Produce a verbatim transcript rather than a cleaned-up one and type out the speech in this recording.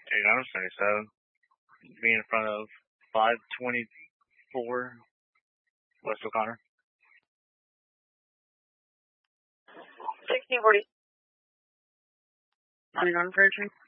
eighty-nine seventy-seven. Be in front of five twenty-four West O'Connor. sixteen forty. I'm on approaching.